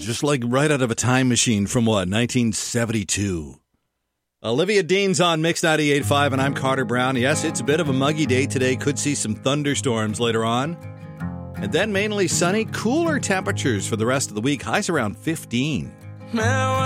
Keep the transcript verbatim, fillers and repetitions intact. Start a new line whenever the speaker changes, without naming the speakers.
just like right out of a time machine from what, nineteen seventy-two. Olivia Dean's on Mix ninety-eight point five, and I'm Carter Brown. Yes, it's a bit of a muggy day today. Could see some thunderstorms later on. And then mainly sunny, cooler temperatures for the rest of the week. Highs around fifteen.